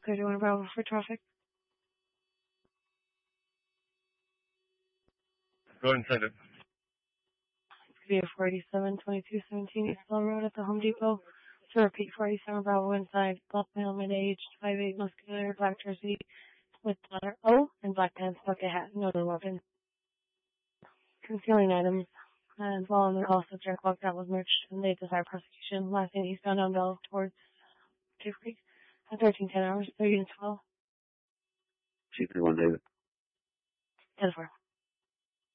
31 Bravo for traffic. Go inside it. Via 487-2217 East Bell Road at the Home Depot. To repeat, 47 Bravo inside. Black male, mid-aged, 5'8", muscular, black jersey with letter O and black pants, bucket hat, no other weapon. Concealing items. And while on the call, subject walked out with merch and they desired prosecution. Last thing eastbound on Bell towards Cave Creek at 1310 hours, 30 and 12. 231 David. 10-4.